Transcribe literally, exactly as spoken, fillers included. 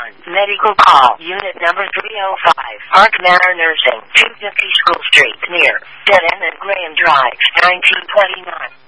one. Medical call. Unit number three oh five. Park Manor Nursing. two fifty School Street. Near Dead End and Graham Drive. nineteen twenty-nine.